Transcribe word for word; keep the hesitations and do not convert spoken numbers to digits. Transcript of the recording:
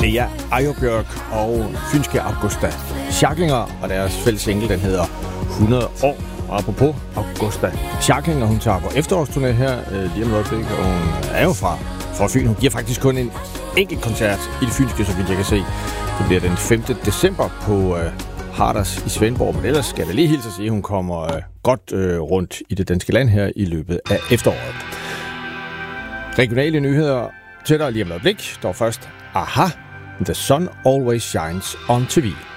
Lea Ajobjørk og fynske Augusta Scharkinger, og deres fælles single, den hedder hundrede år. Og apropos Augusta Scharkinger, hun tager på efterårsturné her øh, lige om et øjeblik, og hun er jo fra, fra Fyn. Hun giver faktisk kun en enkelt koncert i det fynske, så vidt jeg kan se. Det bliver den femte december på øh, Harders i Svendborg, men ellers skal jeg lige hilse at sige, at hun kommer øh, godt øh, rundt i det danske land her i løbet af efteråret. Regionale nyheder til dig lige om et øjeblik. Dog først, aha, The Sun Always Shines on T V.